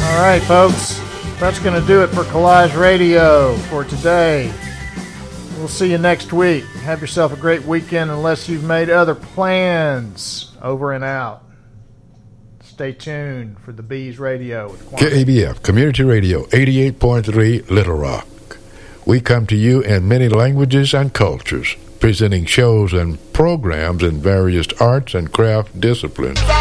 All right, folks. That's going to do it for Collage Radio for today. We'll see you next week. Have yourself a great weekend unless you've made other plans. Over and out. Stay tuned for the Bees Radio. With KABF, Community Radio, 88.3 Little Rock. We come to you in many languages and cultures, presenting shows and programs in various arts and craft disciplines.